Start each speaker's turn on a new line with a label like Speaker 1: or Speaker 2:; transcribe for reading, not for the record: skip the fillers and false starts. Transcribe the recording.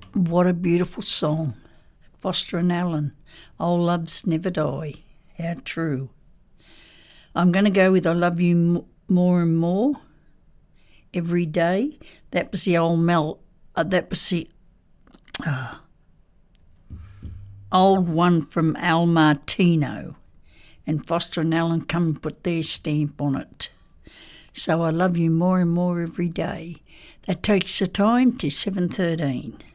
Speaker 1: What a beautiful song. Foster and Allen. Old loves never die. How true. I'm going to go with I Love You More and More Every Day. That was the old old one from Al Martino. And Foster and Allen come and put their stamp on it. So I love you more and more every day. That takes the time to 7:13.